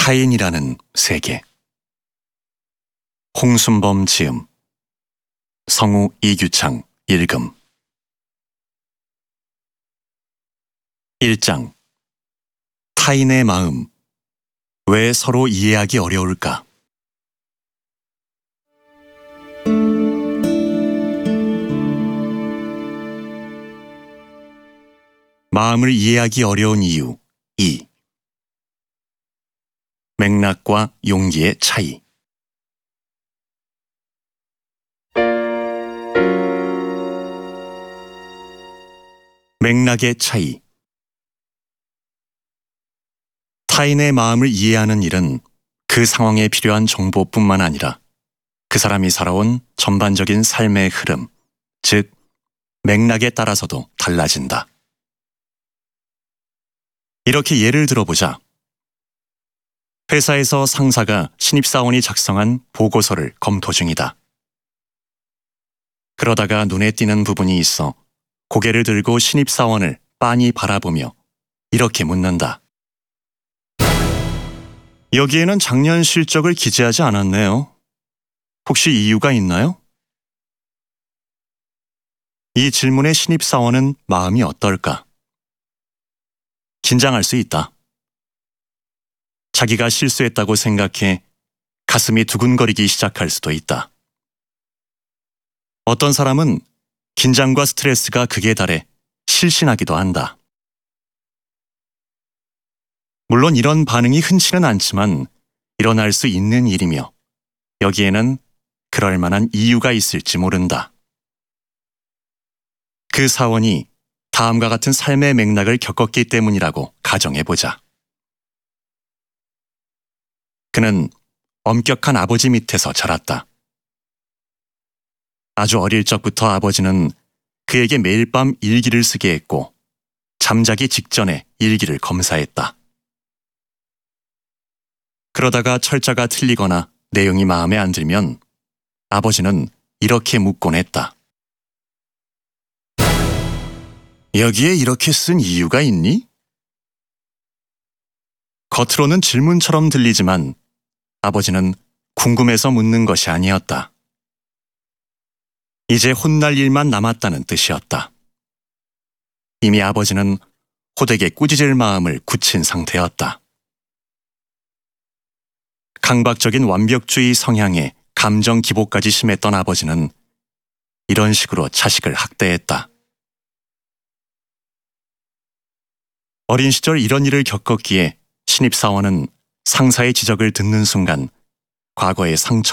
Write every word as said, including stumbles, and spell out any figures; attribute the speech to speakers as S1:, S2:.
S1: 타인이라는 세계. 홍순범 지음, 성우 이규창 읽음. 일 장. 타인의 마음. 왜 서로 이해하기 어려울까? 마음을 이해하기 어려운 이유 이. 맥락과 용기의 차이. 맥락의 차이. 타인의 마음을 이해하는 일은 그 상황에 필요한 정보뿐만 아니라 그 사람이 살아온 전반적인 삶의 흐름, 즉 맥락에 따라서도 달라진다. 이렇게 예를 들어보자. 회사에서 상사가 신입사원이 작성한 보고서를 검토 중이다. 그러다가 눈에 띄는 부분이 있어 고개를 들고 신입사원을 빤히 바라보며 이렇게 묻는다. 여기에는 작년 실적을 기재하지 않았네요. 혹시 이유가 있나요? 이 질문에 신입사원은 마음이 어떨까? 긴장할 수 있다. 자기가 실수했다고 생각해 가슴이 두근거리기 시작할 수도 있다. 어떤 사람은 긴장과 스트레스가 극에 달해 실신하기도 한다. 물론 이런 반응이 흔치는 않지만 일어날 수 있는 일이며 여기에는 그럴 만한 이유가 있을지 모른다. 그 사원이 다음과 같은 삶의 맥락을 겪었기 때문이라고 가정해보자. 그는 엄격한 아버지 밑에서 자랐다. 아주 어릴 적부터 아버지는 그에게 매일 밤 일기를 쓰게 했고 잠자기 직전에 일기를 검사했다. 그러다가 철자가 틀리거나 내용이 마음에 안 들면 아버지는 이렇게 묻곤 했다. 여기에 이렇게 쓴 이유가 있니? 겉으로는 질문처럼 들리지만 아버지는 궁금해서 묻는 것이 아니었다. 이제 혼날 일만 남았다는 뜻이었다. 이미 아버지는 호되게 꾸짖을 마음을 굳힌 상태였다. 강박적인 완벽주의 성향에 감정 기복까지 심했던 아버지는 이런 식으로 자식을 학대했다. 어린 시절 이런 일을 겪었기에 신입사원은 상사의 지적을 듣는 순간 과거의 상처